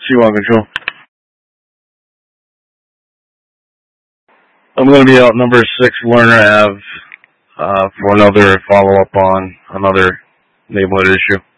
C1 Control. I'm going to be out number 6 Lerner Ave for another follow-up on another neighborhood issue.